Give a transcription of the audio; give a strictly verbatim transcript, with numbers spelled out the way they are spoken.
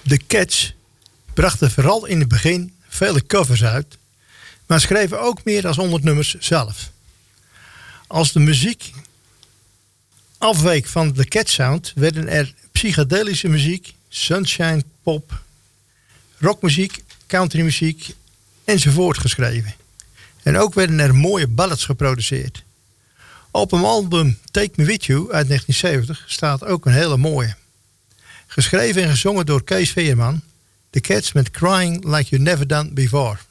De Cats brachten vooral in het begin vele covers uit, maar schreven ook meer dan honderd nummers zelf. Als de muziek afweek van de Cat sound, werden er psychedelische muziek, sunshine pop, rockmuziek, countrymuziek enzovoort geschreven. En ook werden er mooie ballads geproduceerd. Op een album Take Me With You uit negentien zeventig staat ook een hele mooie. Geschreven en gezongen door Kees Veerman, The Cats met Crying Like You Never Done Before.